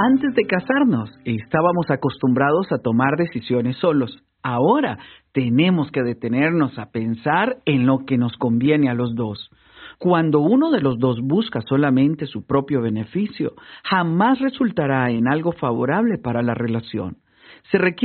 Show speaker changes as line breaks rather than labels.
Antes de casarnos, estábamos acostumbrados a tomar decisiones solos. Ahora tenemos que detenernos a pensar en lo que nos conviene a los dos. Cuando uno de los dos busca solamente su propio beneficio, jamás resultará en algo favorable para la relación. Se requiere